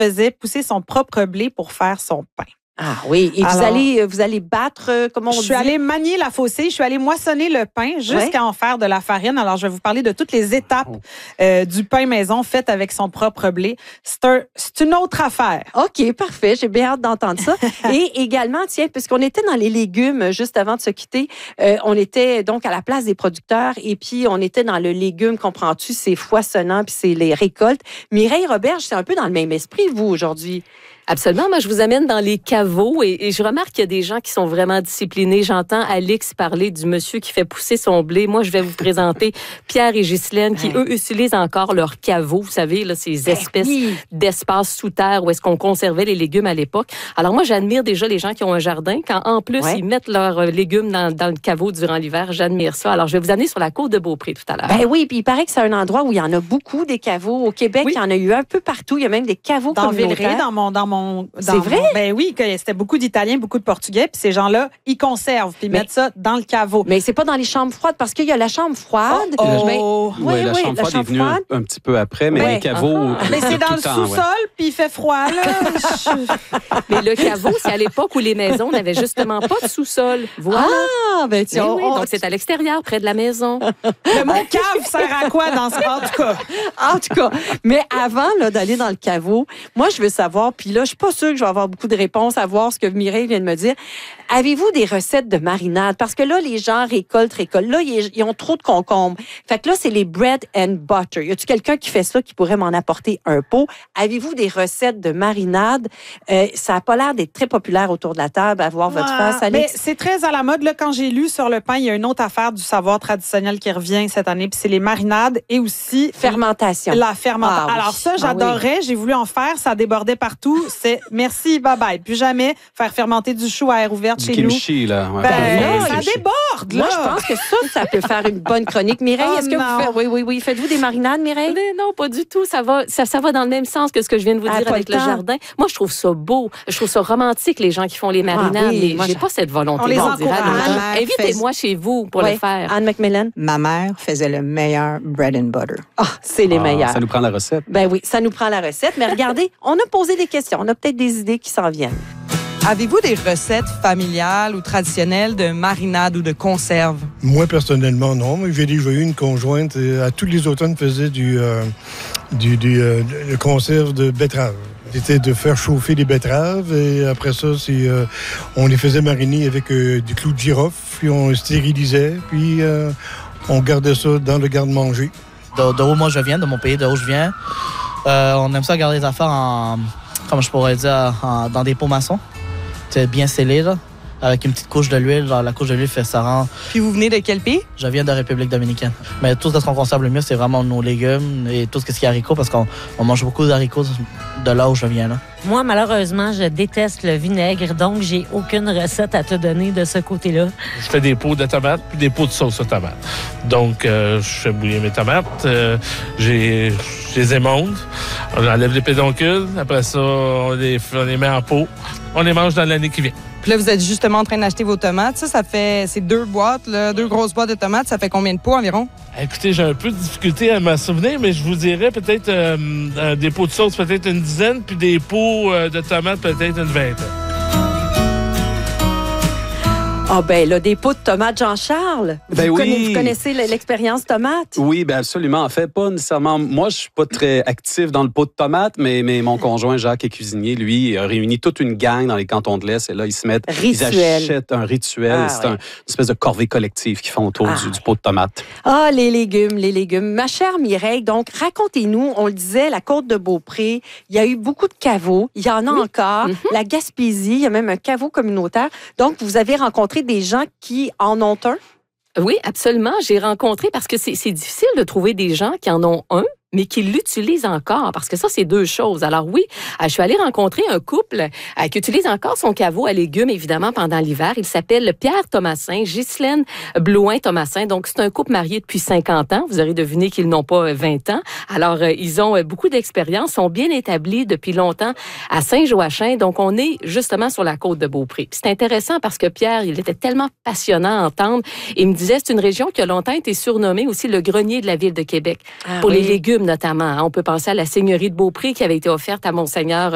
faisait pousser son propre blé pour faire son pain. Ah oui, et Alors, vous allez battre, comment on dit? Je suis allée manier la faucée, je suis allée moissonner le pain jusqu'à en faire de la farine. Alors, je vais vous parler de toutes les étapes du pain maison fait avec son propre blé. C'est une autre affaire. OK, parfait. J'ai bien hâte d'entendre ça. Et également, tiens, puisqu'on était dans les légumes juste avant de se quitter, on était donc à la place des producteurs et puis on était dans le légume, comprends-tu, c'est foisonnant puis c'est les récoltes. Mireille Roberge, c'est un peu dans le même esprit, vous, aujourd'hui. Absolument. Moi, je vous amène dans les caveaux et je remarque qu'il y a des gens qui sont vraiment disciplinés. J'entends Alix parler du monsieur qui fait pousser son blé. Moi, je vais vous présenter Pierre et Ghislaine qui, eux, utilisent encore leurs caveaux. Vous savez, là, ces espèces d'espaces sous terre où est-ce qu'on conservait les légumes à l'époque. Alors, moi, j'admire déjà les gens qui ont un jardin. Quand, en plus, ils mettent leurs légumes dans le caveau durant l'hiver, j'admire ça. Alors, je vais vous amener sur la côte de Beaupré tout à l'heure. Ben oui, puis il paraît que c'est un endroit où il y en a beaucoup, des caveaux. Au Québec, il y en a eu un peu partout. Il y a même des caveaux communautaires. C'est vrai? Ben oui, c'était beaucoup d'Italiens, beaucoup de Portugais, puis ces gens-là, ils conservent, puis ils mettent ça dans le caveau. Mais c'est pas dans les chambres froides, parce qu'il y a la chambre froide. Oui, la chambre froide est venue un petit peu après, mais les caveaux... Mais c'est dans le sous-sol, puis il fait froid, là. Mais le caveau, c'est à l'époque où les maisons n'avaient justement pas de sous-sol. Voilà. Ah, ben tiens. Donc, c'est à l'extérieur, près de la maison. Mais mon cave sert à quoi dans ce cas? En tout cas, mais avant là, d'aller dans le caveau, moi, je veux savoir, puis là, je suis pas sûre que je vais avoir beaucoup de réponses à voir ce que Mireille vient de me dire. Avez-vous des recettes de marinade? Parce que là, les gens récoltent. Là, ils ont trop de concombres. Fait que là, c'est les bread and butter. Y a-tu quelqu'un qui fait ça qui pourrait m'en apporter un pot? Avez-vous des recettes de marinade? Ça n'a pas l'air d'être très populaire autour de la table à voir votre face, Alex. Mais c'est très à la mode. Là, quand j'ai lu sur le pain, il y a une autre affaire du savoir traditionnel qui revient cette année, puis c'est les marinades et aussi... Fermentation. La fermentation. Ah, oui. Alors ça, j'adorais. J'ai voulu en faire. Ça débordait partout. C'est merci, bye-bye. Plus jamais faire fermenter du chou à air ouverte chez kimchi, là. Ouais. Ça déborde, là. Moi, je pense que ça peut faire une bonne chronique. Mireille, est-ce que vous faites... Oui. Faites-vous des marinades, Mireille? Non, pas du tout. Ça va dans le même sens que ce que je viens de vous dire avec le jardin. Moi, je trouve ça beau. Je trouve ça romantique, les gens qui font les marinades. Mais j'ai pas cette volonté. On les encourage. Invitez-moi chez vous pour le faire. Anne McMillan? Ma mère faisait le meilleur bread and butter. C'est les meilleurs. Ça nous prend la recette. Ben oui, ça nous prend la recette. Mais regardez, on a posé des questions. On a peut-être des idées qui s'en viennent. Avez-vous des recettes familiales ou traditionnelles de marinade ou de conserve? Moi, personnellement, non. J'ai déjà eu une conjointe. À tous les automnes, faisait de conserve de betteraves. C'était de faire chauffer les betteraves et après ça, on les faisait mariner avec du clou de girofle, puis on stérilisait, puis on gardait ça dans le garde-manger. De où moi je viens, de mon pays, de où je viens, on aime ça garder les affaires comme je pourrais dire, dans des pots maçons. C'est bien scellé, là, avec une petite couche de l'huile. Genre, la couche de l'huile fait ça rend... Puis vous venez de quel pays? Je viens de République dominicaine. Mais tout ce qu'on conserve le mieux, c'est vraiment nos légumes et tout ce qui est haricots, parce qu'on mange beaucoup d'haricots de là où je viens, là. Moi, malheureusement, je déteste le vinaigre, donc j'ai aucune recette à te donner de ce côté-là. Je fais des pots de tomates puis des pots de sauce aux tomates. Donc, je fais bouillir mes tomates, je les émonde, on enlève les pédoncules, après ça, on les met en pot, on les mange dans l'année qui vient. Puis là, vous êtes justement en train d'acheter vos tomates. C'est 2 boîtes, là, 2 grosses boîtes de tomates. Ça fait combien de pots environ? Écoutez, j'ai un peu de difficulté à m'en souvenir, mais je vous dirais peut-être des pots de sauce, peut-être une dizaine, puis des pots de tomates, peut-être une vingtaine. Ah ben là, des pots de tomates, Jean-Charles. Vous connaissez l'expérience tomate? Oui, bien absolument. En fait, pas nécessairement... Moi, je suis pas très actif dans le pot de tomates, mais mon conjoint Jacques est cuisinier. Lui, il a réuni toute une gang dans les cantons de l'Est et là, ils se mettent... Ils achètent un rituel. C'est une espèce de corvée collective qu'ils font autour du pot de tomates. Ah, les légumes. Ma chère Mireille, donc, racontez-nous, on le disait, la côte de Beaupré, il y a eu beaucoup de caveaux. Il y en a encore. La Gaspésie, il y a même un caveau communautaire. Donc, vous avez rencontré des gens qui en ont un? Oui, absolument. J'ai rencontré, parce que c'est difficile de trouver des gens qui en ont un, mais qui l'utilisent encore, parce que ça, c'est 2 choses. Alors oui, je suis allée rencontrer un couple qui utilise encore son caveau à légumes, évidemment, pendant l'hiver. Il s'appelle Pierre Thomasin, Ghislaine Blouin-Thomasin. Donc, c'est un couple marié depuis 50 ans. Vous aurez deviné qu'ils n'ont pas 20 ans. Alors, ils ont beaucoup d'expérience, sont bien établis depuis longtemps à Saint-Joachim. Donc, on est justement sur la côte de Beaupré. Puis c'est intéressant parce que Pierre, il était tellement passionnant à entendre. Il me disait, c'est une région qui a longtemps été surnommée aussi le grenier de la ville de Québec pour les légumes notamment. On peut penser à la seigneurie de Beaupré qui avait été offerte à Monseigneur